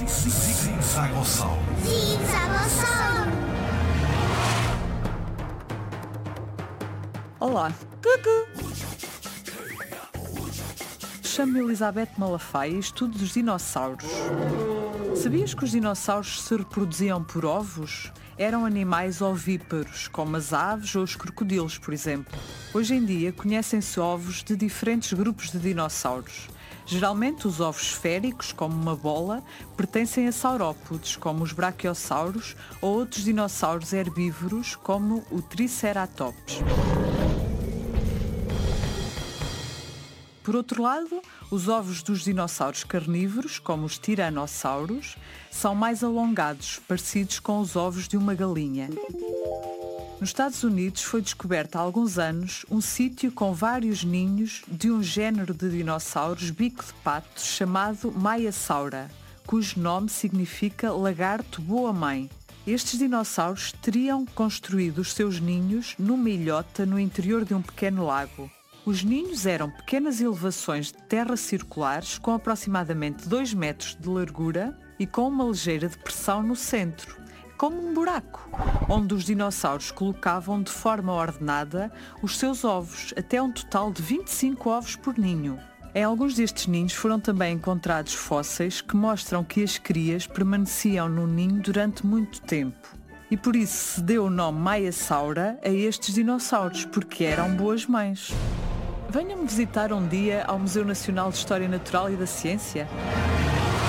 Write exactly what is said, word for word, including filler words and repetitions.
Zigzagossauro. Zigzagossauro. Olá, Cucu! Chamo-me Elizabeth Malafaia e estudo dos dinossauros. Sabias que os dinossauros se reproduziam por ovos? Eram animais ovíparos, como as aves ou os crocodilos, por exemplo. Hoje em dia conhecem-se ovos de diferentes grupos de dinossauros. Geralmente os ovos esféricos, como uma bola, pertencem a saurópodes, como os braquiossauros, ou outros dinossauros herbívoros, como o Triceratops. Por outro lado, os ovos dos dinossauros carnívoros, como os tiranossauros, são mais alongados, parecidos com os ovos de uma galinha. Nos Estados Unidos foi descoberto há alguns anos um sítio com vários ninhos de um género de dinossauros bico de pato chamado Maiasaura, cujo nome significa lagarto boa-mãe. Estes dinossauros teriam construído os seus ninhos numa ilhota no interior de um pequeno lago. Os ninhos eram pequenas elevações de terra circulares com aproximadamente dois metros de largura e com uma ligeira depressão no centro, como um buraco, onde os dinossauros colocavam de forma ordenada os seus ovos, até um total de vinte e cinco ovos por ninho. Em alguns destes ninhos foram também encontrados fósseis que mostram que as crias permaneciam no ninho durante muito tempo. E por isso se deu o nome Maiasaura a estes dinossauros, porque eram boas mães. Venham-me visitar um dia ao Museu Nacional de História Natural e da Ciência.